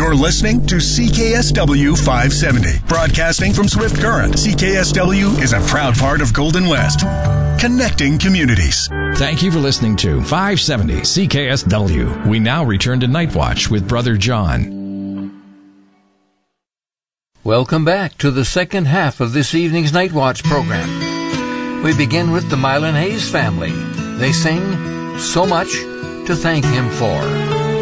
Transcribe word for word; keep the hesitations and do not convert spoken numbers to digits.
You're listening to C K S W five seventy. Broadcasting from Swift Current, C K S W is a proud part of Golden West. Connecting communities. Thank you for listening to five seventy C K S W. We now return to Night Watch with Brother John. Welcome back to the second half of this evening's Night Watch program. We begin with the Mylan Hayes family. They sing So Much to Thank Him For.